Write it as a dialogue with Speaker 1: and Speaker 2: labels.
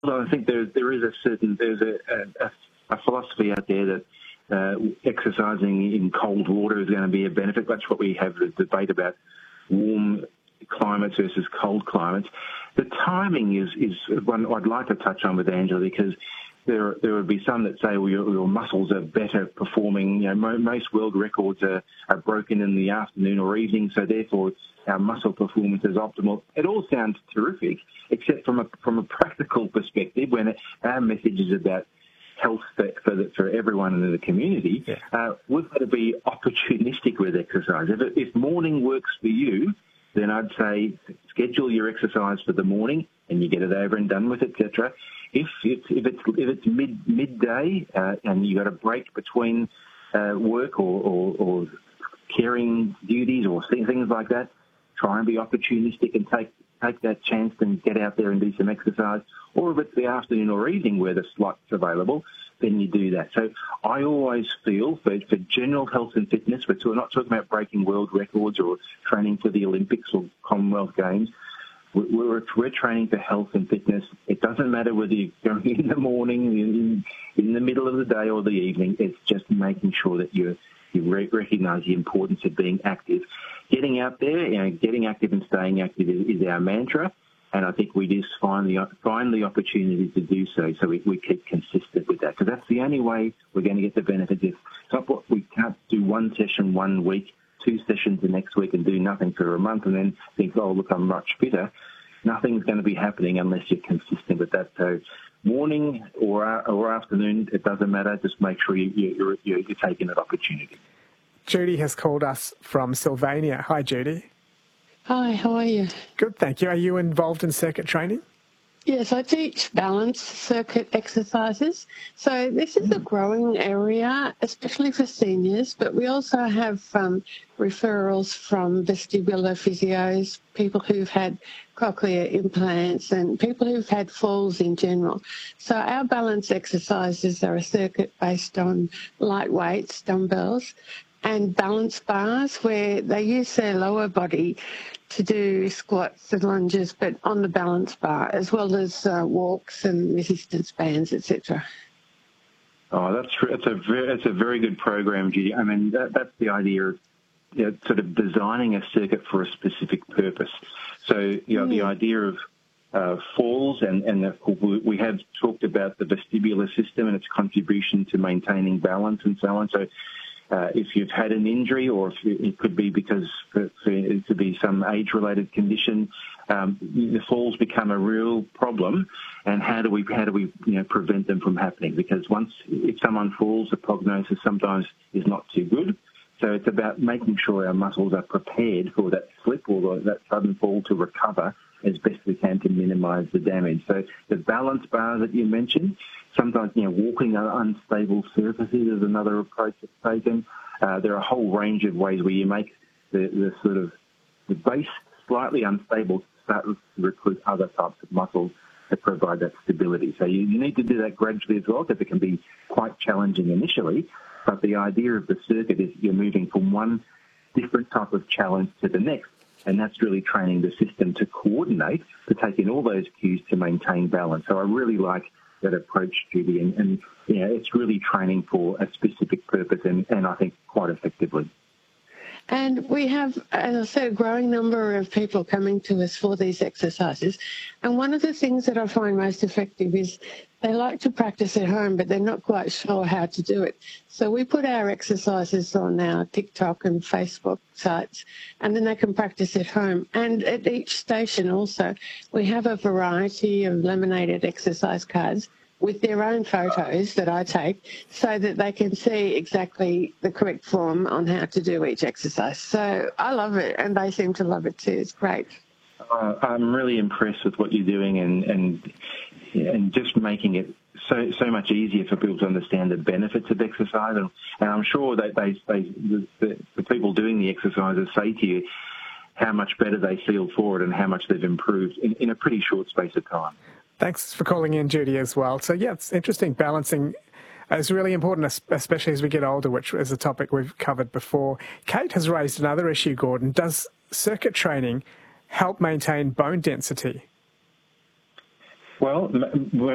Speaker 1: I think there's a philosophy out there that exercising in cold water is going to be a benefit. That's what we have the debate about, warm climates versus cold climates. The timing is one I'd like to touch on with Angela, because there would be some that say, well, your muscles are better performing. Most world records are broken in the afternoon or evening, so therefore our muscle performance is optimal. It all sounds terrific, except from a practical perspective, when our message is about health for everyone in the community. Yeah. We've got to be opportunistic with exercise. If morning works for you, then I'd say schedule your exercise for the morning and you get it over and done with, etc. If it's midday and you got a break between work or caring duties or things like that, try and be opportunistic and take that chance and get out there and do some exercise. Or if it's the afternoon or evening where the slot's available, then you do that. So I always feel for general health and fitness, we're not talking about breaking world records or training for the Olympics or Commonwealth Games. We're training for health and fitness. It doesn't matter whether you're going in the morning, in the middle of the day or the evening. It's just making sure that you recognise the importance of being active. Getting out there, getting active and staying active is our mantra, and I think we just find the opportunity to do so. So we keep consistent with that, because that's the only way we're going to get the benefits. We can't do one session 1 week, 2 sessions the next week, and do nothing for a month, and then think, oh look, I'm much fitter. Nothing's going to be happening unless you're consistent with that. So morning or afternoon, it doesn't matter. Just make sure you're taking that opportunity.
Speaker 2: Judy has called us from Sylvania. Hi, Judy.
Speaker 3: Hi, how are you?
Speaker 2: Good, thank you. Are you involved in circuit training?
Speaker 3: Yes, I teach balance circuit exercises. So this is a growing area, especially for seniors, but we also have referrals from vestibular physios, people who've had cochlear implants and people who've had falls in general. So our balance exercises are a circuit based on light weights, dumbbells, and balance bars where they use their lower body to do squats and lunges, but on the balance bar, as well as walks and resistance bands, etc.
Speaker 1: Oh, that's a very good program, Judy. I mean, that's the idea of sort of designing a circuit for a specific purpose. So, the idea of falls, and we have talked about the vestibular system and its contribution to maintaining balance and so on. So, if you've had an injury, or if it could be because it could be some age-related condition, the falls become a real problem. And how do we prevent them from happening? Because if someone falls, the prognosis sometimes is not too good. So it's about making sure our muscles are prepared for that slip or that sudden fall to recover as best we can to minimise the damage. So the balance bar that you mentioned, sometimes walking on unstable surfaces is another approach that's taken. There are a whole range of ways where you make the base slightly unstable to start to recruit other types of muscles that provide that stability. So you need to do that gradually as well, because it can be quite challenging initially. But the idea of the circuit is you're moving from one different type of challenge to the next. And that's really training the system to coordinate, to take in all those cues to maintain balance. So I really like that approach, Judy, and it's really training for a specific purpose, and I think quite effectively.
Speaker 3: And we have, as I said, a growing number of people coming to us for these exercises. And one of the things that I find most effective is they like to practice at home, but they're not quite sure how to do it. So we put our exercises on our TikTok and Facebook sites, and then they can practice at home. And at each station also, we have a variety of laminated exercise cards with their own photos that I take, so that they can see exactly the correct form on how to do each exercise. So I love it, and they seem to love it too. It's great.
Speaker 1: I'm really impressed with what you're doing, and just making it so much easier for people to understand the benefits of exercise. And I'm sure that the people doing the exercises say to you how much better they feel for it and how much they've improved in a pretty short space of time.
Speaker 2: Thanks for calling in, Judy, as well. So, it's interesting. Balancing is really important, especially as we get older, which is a topic we've covered before. Kate has raised another issue, Gordon. Does circuit training help maintain bone density?
Speaker 1: Well,